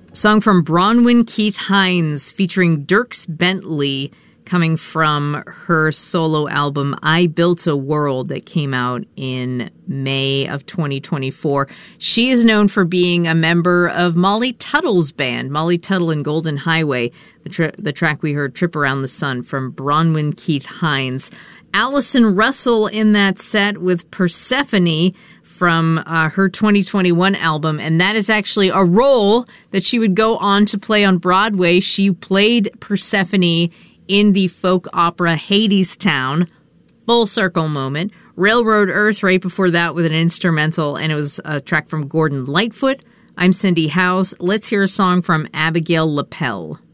Song from Bronwyn Keith Hines featuring Dierks Bentley, coming from her solo album I Built a World that came out in May of 2024. She is known for being a member of Molly Tuttle's band, Molly Tuttle and Golden Highway. The track we heard, Trip Around the Sun, from Bronwyn Keith Hines. Allison Russell in that set with Persephone from her 2021 album, and that is actually a role that she would go on to play on Broadway. She played Persephone in the folk opera Hadestown. Full circle moment. Railroad Earth right before that with an instrumental, and it was a track from Gordon Lightfoot. I'm Cindy Howes. Let's hear a song from Abigail Lapel.